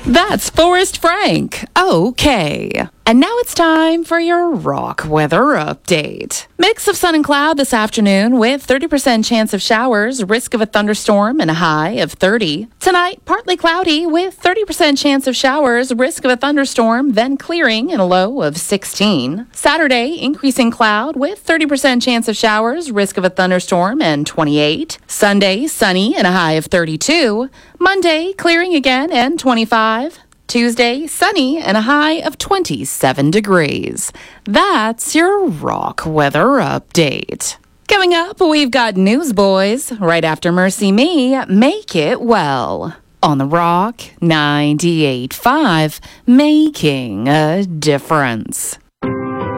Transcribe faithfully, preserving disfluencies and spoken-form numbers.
That's Forrest Frank. Okay. And now it's time for your rock weather update. Mix of sun and cloud this afternoon with thirty percent chance of showers, risk of a thunderstorm, and a high of thirty. Tonight, partly cloudy with thirty percent chance of showers, risk of a thunderstorm, then clearing and a low of sixteen. Saturday, increasing cloud with thirty percent chance of showers, risk of a thunderstorm, and twenty-eight. Sunday, sunny and a high of thirty-two. Monday, clearing again and twenty-five. Tuesday, sunny and a high of twenty-seven degrees. That's your rock weather update. Coming up, we've got Newsboys right after Mercy Me, Make It Well. On the Rock ninety-eight point five, making a difference.